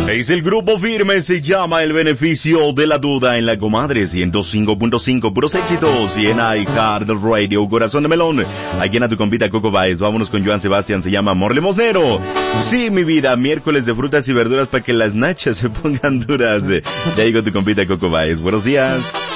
Es el grupo firme, se llama El Beneficio de la Duda en la Comadre 105.5, puros éxitos y en iHeart Radio, Corazón de Melón. Aquí en a tu compita Coco Baez, vámonos con Joan Sebastián, se llama Amor Limosnero. Sí, mi vida, miércoles de frutas y verduras para que las nachas se pongan duras. Ya digo tu compita Coco Baez, buenos días.